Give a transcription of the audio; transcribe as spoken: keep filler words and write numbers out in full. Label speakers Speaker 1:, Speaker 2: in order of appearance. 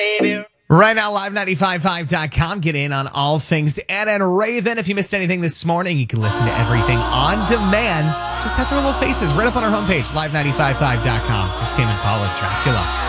Speaker 1: Right now, live nine five five dot com. Get in on all things Ed and Raven. If you missed anything this morning, you can listen to everything on demand. Just have their little faces right up on our homepage, live nine five five dot com. Here's Tame Impala, Dracula.